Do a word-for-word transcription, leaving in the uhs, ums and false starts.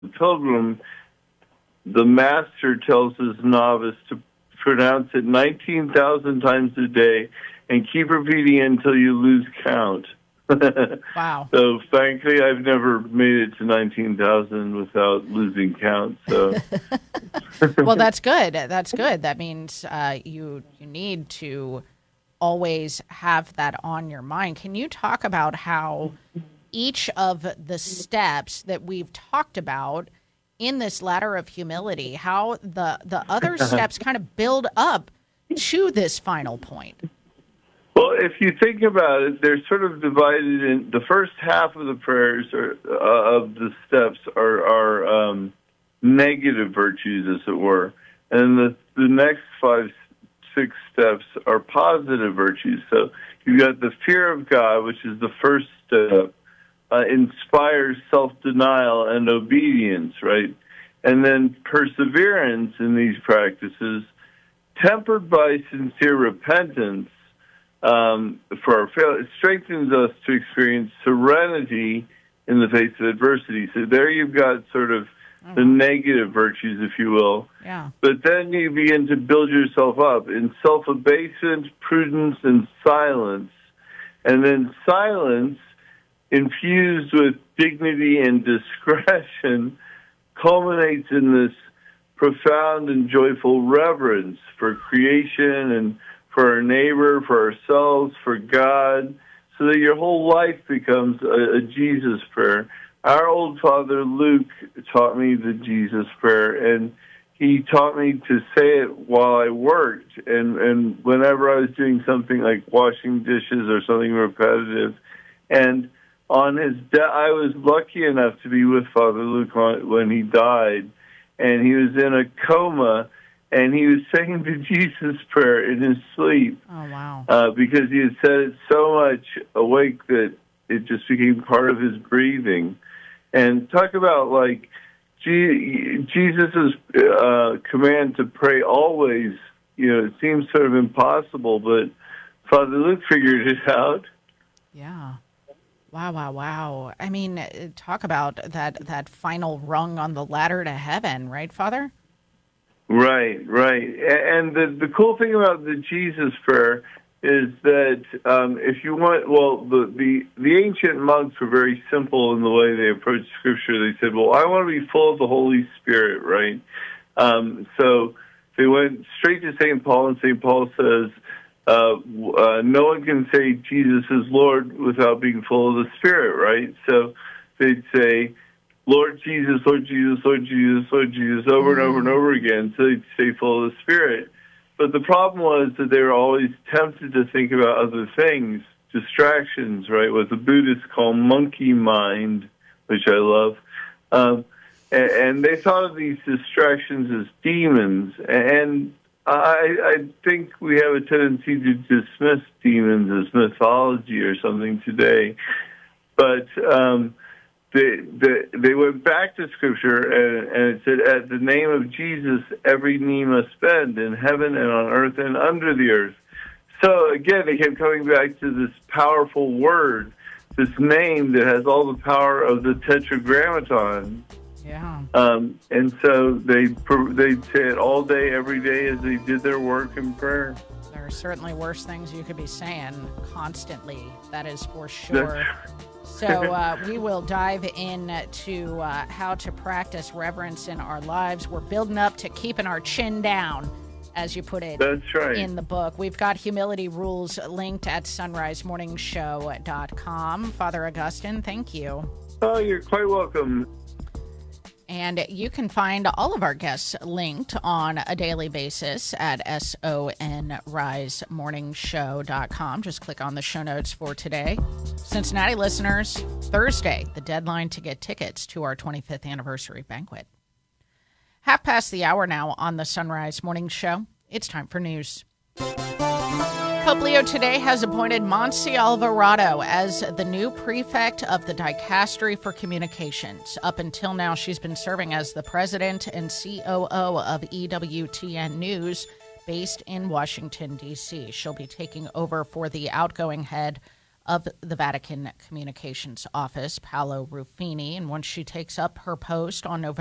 The pilgrim, the master tells his novice to pronounce it nineteen thousand times a day and keep repeating it until you lose count. Wow. So, frankly, I've never made it to nineteen thousand without losing count. So, well, that's good. That's good. That means uh, you you need to always have that on your mind. Can you talk about how each of the steps that we've talked about in this ladder of humility, how the, the other steps kind of build up to this final point? Well, if you think about it, they're sort of divided in the first half of the prayers or uh, of the steps are, are um, negative virtues, as it were, and the the next five, six steps are positive virtues. So you've got the fear of God, which is the first step, uh, inspires self-denial and obedience, right? And then perseverance in these practices, tempered by sincere repentance, Um, for our failure, it strengthens us to experience serenity in the face of adversity. So there you've got sort of mm-hmm. the negative virtues, if you will. Yeah. But then you begin to build yourself up in self-abasement, prudence, and silence. And then silence, infused with dignity and discretion, culminates in this profound and joyful reverence for creation and for our neighbor, for ourselves, for God, so that your whole life becomes a, a Jesus prayer. Our old father Luke taught me the Jesus prayer, and he taught me to say it while I worked, and, and whenever I was doing something like washing dishes or something repetitive. And on his death, I was lucky enough to be with Father Luke on, when he died, and he was in a coma, and he was saying the Jesus prayer in his sleep. Oh, wow. Uh, because he had said it so much awake that it just became part of his breathing. And talk about, like, G- Jesus' uh, command to pray always, you know, it seems sort of impossible, but Father Luke figured it out. Yeah. Wow, wow, wow. I mean, talk about that, that final rung on the ladder to heaven, right, Father? Right, right. And the, the cool thing about the Jesus prayer is that um, if you want, well, the, the, the ancient monks were very simple in the way they approached Scripture. They said, well, I want to be full of the Holy Spirit, right? Um, so they went straight to Saint Paul, and Saint Paul says, uh, uh, no one can say Jesus is Lord without being full of the Spirit, right? So they'd say, Lord Jesus, Lord Jesus, Lord Jesus, Lord Jesus, over and over and over again, so they'd stay full of the Spirit. But the problem was that they were always tempted to think about other things, distractions, right, what the Buddhists call monkey mind, which I love. Um, and, and they thought of these distractions as demons. And I, I think we have a tendency to dismiss demons as mythology or something today. But um They, they they went back to Scripture, and, and it said, at the name of Jesus, every knee must bend in heaven and on earth and under the earth. So, again, they kept coming back to this powerful word, this name that has all the power of the Tetragrammaton. Yeah. Um, and so they, they'd say it all day, every day, as they did their work in prayer. There are certainly worse things you could be saying constantly, that is for sure. That's So uh, we will dive into uh, how to practice reverence in our lives. We're building up to keeping our chin down, as you put it. That's right. In the book. We've got humility rules linked at sunrise morning show dot com. Father Augustine, thank you. Oh, you're quite welcome. And you can find all of our guests linked on a daily basis at sunrise morning show dot com. Just click on the show notes for today. Cincinnati listeners, Thursday, the deadline to get tickets to our twenty-fifth anniversary banquet. Half past the hour now on the Sunrise Morning Show. It's time for news. Pope Leo today has appointed Monse Alvarado as the new prefect of the Dicastery for Communications. Up until now, she's been serving as the president and C O O of E W T N News, based in Washington, D C. She'll be taking over for the outgoing head of the Vatican Communications Office, Paolo Ruffini. And once she takes up her post on November